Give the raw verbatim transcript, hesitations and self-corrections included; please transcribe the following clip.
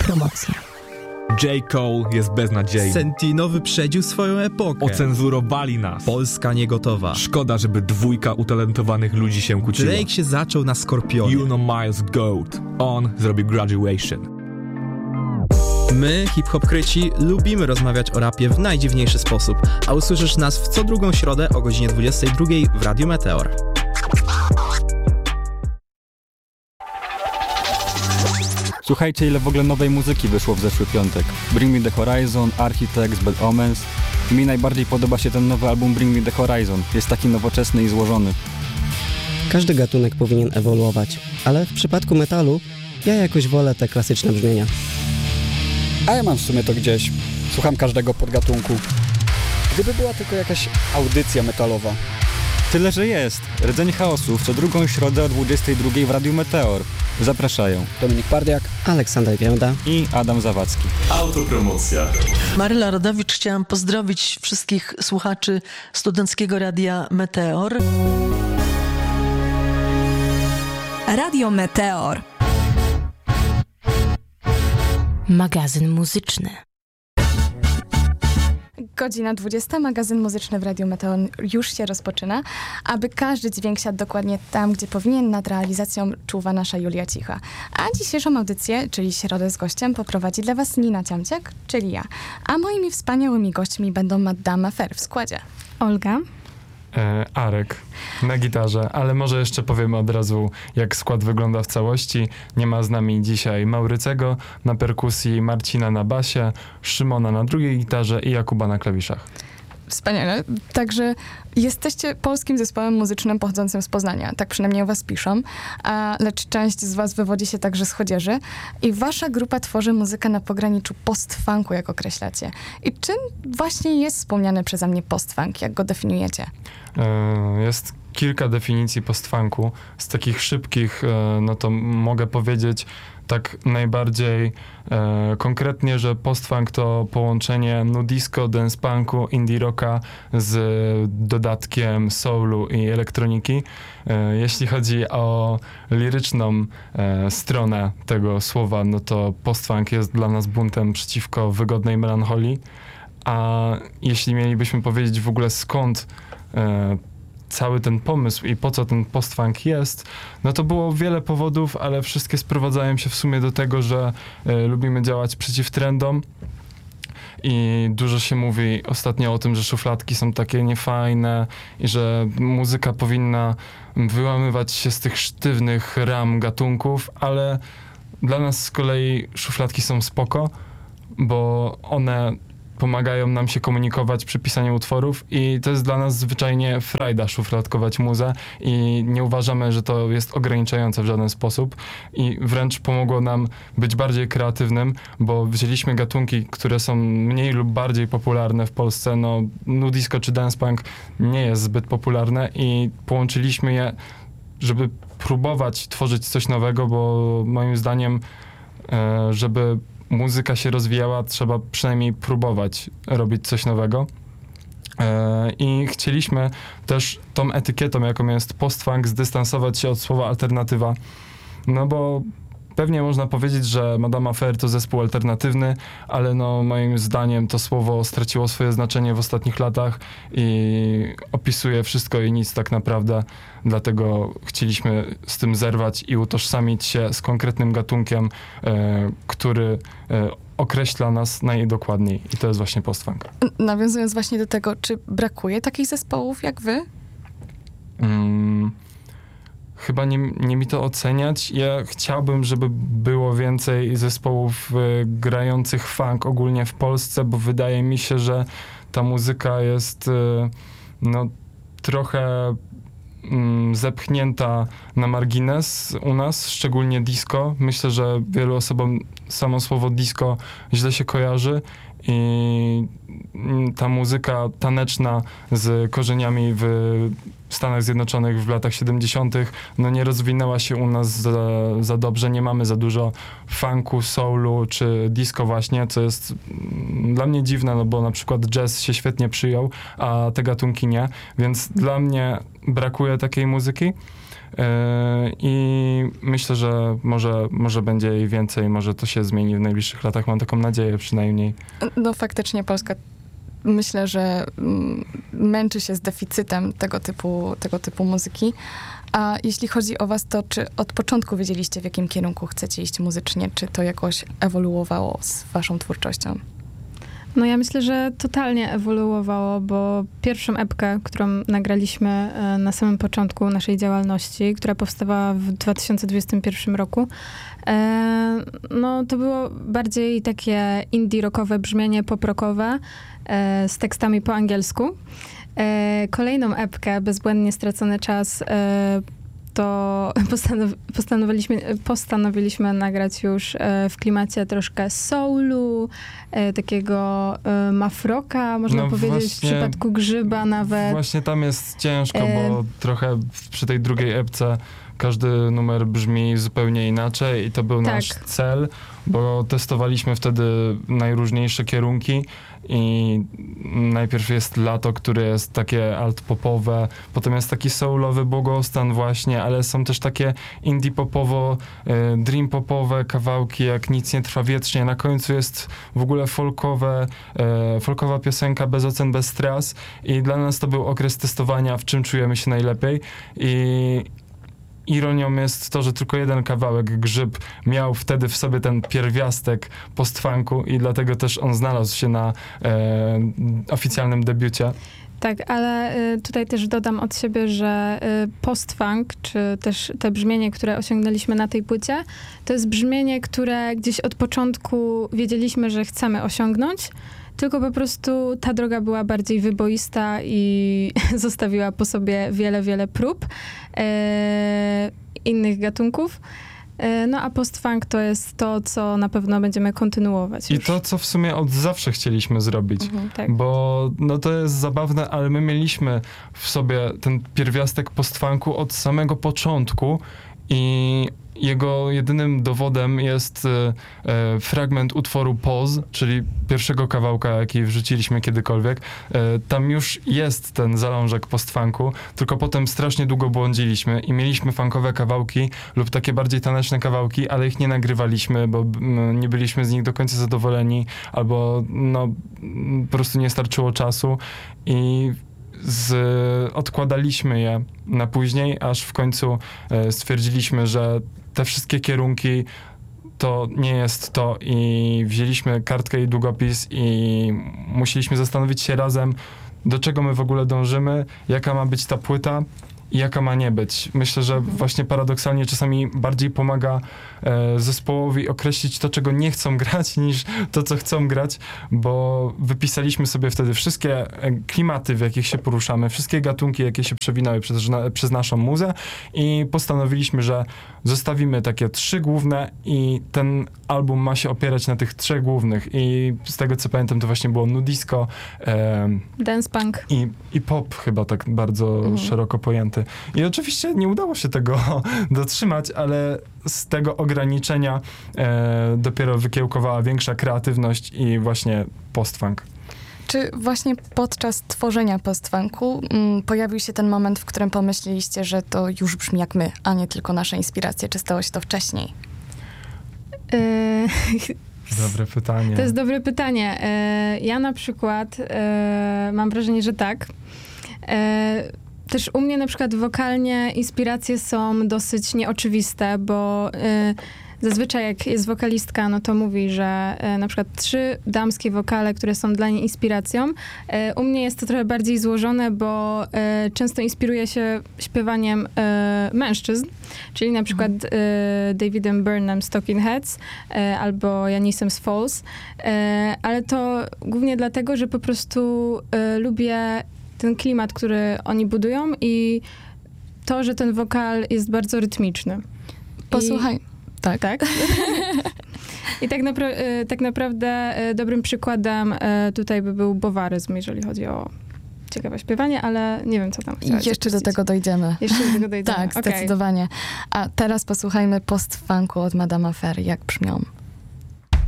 Autopromocja. J. Cole jest beznadziejny. Sentino wyprzedził swoją epokę. Ocenzurowali nas. Polska nie gotowa. Szkoda, żeby dwójka utalentowanych ludzi się kłóciła. Drake się zaczął na Skorpionie. You know Miles Goat. On zrobił Graduation. My, hip-hop-kryci, lubimy rozmawiać o rapie w najdziwniejszy sposób, a usłyszysz nas w co drugą środę o godzinie dwudziestej drugiej w Radiu Meteor. Słuchajcie, ile w ogóle nowej muzyki wyszło w zeszły piątek. Bring Me The Horizon, Architects, Bad Omens. Mi najbardziej podoba się ten nowy album Bring Me The Horizon. Jest taki nowoczesny i złożony. Każdy gatunek powinien ewoluować, ale w przypadku metalu ja jakoś wolę te klasyczne brzmienia. A ja mam w sumie to gdzieś. Słucham każdego podgatunku. Gdyby była tylko jakaś audycja metalowa. Tyle, że jest. Rdzeń chaosu w co drugą środę o dwudziestej drugiej w Radiu Meteor. Zapraszają Dominik Pardiak, Aleksander Gięda i Adam Zawadzki. Autopromocja. Maryla Rodowicz, chciałam pozdrowić wszystkich słuchaczy Studenckiego Radia Meteor. Radio Meteor. Magazyn muzyczny. Godzina dwudziesta, magazyn muzyczny w Radiu Meteor już się rozpoczyna. Aby każdy dźwięk siadł dokładnie tam, gdzie powinien, nad realizacją czuwa nasza Julia Cicha. A dzisiejszą audycję, czyli Środę z gościem, poprowadzi dla was Nina Ciamciak, czyli ja. A moimi wspaniałymi gośćmi będą Madame Fer w składzie. Olga. E, Arek na gitarze, ale może jeszcze powiemy od razu, jak skład wygląda w całości. Nie ma z nami dzisiaj Maurycego na perkusji, Marcina na basie, Szymona na drugiej gitarze i Jakuba na klawiszach. Wspaniale. Także jesteście polskim zespołem muzycznym pochodzącym z Poznania. Tak przynajmniej o was piszą. A, lecz część z was wywodzi się także z Chodzieży. I wasza grupa tworzy muzykę na pograniczu post-funku, jak określacie. I czym właśnie jest wspomniany przeze mnie post-funk? Jak go definiujecie? E, jest kilka definicji post-funku. Z takich szybkich, e, no to mogę powiedzieć tak najbardziej e, konkretnie, że post-funk to połączenie nu disco, dance punku, indie rocka z dodatkiem soulu i elektroniki. E, jeśli chodzi o liryczną e, stronę tego słowa, no to post-funk jest dla nas buntem przeciwko wygodnej melancholii. A jeśli mielibyśmy powiedzieć w ogóle skąd e, cały ten pomysł i po co ten post-funk jest, no to było wiele powodów, ale wszystkie sprowadzają się w sumie do tego, że y, lubimy działać przeciw trendom i dużo się mówi ostatnio o tym, że szufladki są takie niefajne i że muzyka powinna wyłamywać się z tych sztywnych ram gatunków, ale dla nas z kolei szufladki są spoko, bo one pomagają nam się komunikować przy pisaniu utworów i to jest dla nas zwyczajnie frajda szufladkować muzę i nie uważamy, że to jest ograniczające w żaden sposób i wręcz pomogło nam być bardziej kreatywnym, bo wzięliśmy gatunki, które są mniej lub bardziej popularne w Polsce, no nu disco czy dance punk nie jest zbyt popularne i połączyliśmy je, żeby próbować tworzyć coś nowego, bo moim zdaniem, żeby muzyka się rozwijała, trzeba przynajmniej próbować robić coś nowego. E, I chcieliśmy też tą etykietą, jaką jest post-funk, zdystansować się od słowa alternatywa. No bo pewnie można powiedzieć, że Madame Fer to zespół alternatywny, ale no moim zdaniem to słowo straciło swoje znaczenie w ostatnich latach i opisuje wszystko i nic tak naprawdę. Dlatego chcieliśmy z tym zerwać i utożsamić się z konkretnym gatunkiem, e, który e, określa nas najdokładniej. I to jest właśnie post-funk. Nawiązując właśnie do tego, czy brakuje takich zespołów jak wy? Mm. Chyba nie, nie mi to oceniać. Ja chciałbym, żeby było więcej zespołów y, grających funk ogólnie w Polsce, bo wydaje mi się, że ta muzyka jest y, no, trochę y, zepchnięta na margines u nas, szczególnie disco. Myślę, że wielu osobom samo słowo disco źle się kojarzy i ta muzyka taneczna z korzeniami w Stanach Zjednoczonych w latach siedemdziesiątych no nie rozwinęła się u nas za, za dobrze, nie mamy za dużo funku, soulu czy disco właśnie, co jest dla mnie dziwne, no bo na przykład jazz się świetnie przyjął, a te gatunki nie, więc dla mnie brakuje takiej muzyki. i myślę, że może, może będzie jej więcej, może to się zmieni w najbliższych latach, mam taką nadzieję przynajmniej. No faktycznie Polska, myślę, że męczy się z deficytem tego typu, tego typu muzyki. A jeśli chodzi o was, to czy od początku wiedzieliście, w jakim kierunku chcecie iść muzycznie? Czy to jakoś ewoluowało z waszą twórczością? No ja myślę, że totalnie ewoluowało, bo pierwszą epkę, którą nagraliśmy na samym początku naszej działalności, która powstawała w dwa tysiące dwudziestym pierwszym roku, no to było bardziej takie indie rockowe brzmienie, pop-rockowe z tekstami po angielsku. Kolejną epkę, Bezbłędnie stracony czas, to postanow- postanowiliśmy, postanowiliśmy nagrać już w klimacie troszkę soulu, takiego mafroka, można no powiedzieć, właśnie, w przypadku Grzyba nawet. Właśnie tam jest ciężko, bo trochę przy tej drugiej epce każdy numer brzmi zupełnie inaczej i to był tak. nasz cel, bo testowaliśmy wtedy najróżniejsze kierunki i najpierw jest Lato, które jest takie alt-popowe, potem jest taki soulowy błogostan właśnie, ale są też takie indie-popowo, dream-popowe kawałki, jak Nic nie trwa wiecznie. Na końcu jest w ogóle folkowe, folkowa piosenka Bez ocen, bez stras i dla nas to był okres testowania, w czym czujemy się najlepiej i ironią jest to, że tylko jeden kawałek, Grzyb, miał wtedy w sobie ten pierwiastek post-funku i dlatego też on znalazł się na e, oficjalnym debiucie. Tak, ale y, tutaj też dodam od siebie, że y, post-funk, czy też te brzmienie, które osiągnęliśmy na tej płycie, to jest brzmienie, które gdzieś od początku wiedzieliśmy, że chcemy osiągnąć, tylko po prostu ta droga była bardziej wyboista i zostawiła po sobie wiele, wiele prób e, innych gatunków. E, no a post-funk to jest to, co na pewno będziemy kontynuować I już. to, co w sumie od zawsze chcieliśmy zrobić. Mhm, tak. Bo no to jest zabawne, ale my mieliśmy w sobie ten pierwiastek post-funku od samego początku i jego jedynym dowodem jest e, e, fragment utworu Pause, czyli pierwszego kawałka, jaki wrzuciliśmy kiedykolwiek. E, tam już jest ten zalążek post-funku, tylko potem strasznie długo błądziliśmy i mieliśmy funkowe kawałki lub takie bardziej taneczne kawałki, ale ich nie nagrywaliśmy, bo m, nie byliśmy z nich do końca zadowoleni, albo no po prostu nie starczyło czasu i Z, odkładaliśmy je na później, aż w końcu e, stwierdziliśmy, że te wszystkie kierunki to nie jest to i wzięliśmy kartkę i długopis i musieliśmy zastanowić się razem, do czego my w ogóle dążymy, jaka ma być ta płyta i jaka ma nie być. Myślę, że właśnie paradoksalnie czasami bardziej pomaga e, zespołowi określić to, czego nie chcą grać, niż to, co chcą grać, bo wypisaliśmy sobie wtedy wszystkie klimaty, w jakich się poruszamy, wszystkie gatunki, jakie się przewinęły przez, na, przez naszą muzę i postanowiliśmy, że zostawimy takie trzy główne i ten album ma się opierać na tych trzech głównych i z tego, co pamiętam, to właśnie było nu disco, e, dance punk i, i pop chyba tak bardzo mhm. szeroko pojęty. I oczywiście nie udało się tego dotrzymać, ale z tego ograniczenia e, dopiero wykiełkowała większa kreatywność i właśnie post-funk. Czy właśnie podczas tworzenia post-funku mm, pojawił się ten moment, w którym pomyśleliście, że to już brzmi jak my, a nie tylko nasze inspiracje? Czy stało się to wcześniej? Y- Dobre pytanie. To jest dobre pytanie. Y- ja na przykład y- mam wrażenie, że tak. Y- Też u mnie na przykład wokalnie inspiracje są dosyć nieoczywiste, bo y, zazwyczaj jak jest wokalistka, no to mówi, że y, na przykład trzy damskie wokale, które są dla niej inspiracją. Y, u mnie jest to trochę bardziej złożone, bo y, często inspiruję się śpiewaniem y, mężczyzn, czyli na przykład y, Davidem Byrnem z Talking Heads y, albo Janisem z Falls, y, ale to głównie dlatego, że po prostu y, lubię ten klimat, który oni budują i to, że ten wokal jest bardzo rytmiczny. Posłuchaj. I, tak. Tak. I tak, napra- tak naprawdę dobrym przykładem tutaj by był Bowaryzm, jeżeli chodzi o ciekawe śpiewanie, ale nie wiem, co tam chciałaś Jeszcze zapuścić. do tego dojdziemy. Jeszcze do tego dojdziemy. Tak, okay. zdecydowanie. A teraz posłuchajmy post-funku od Madame Affair, jak brzmią.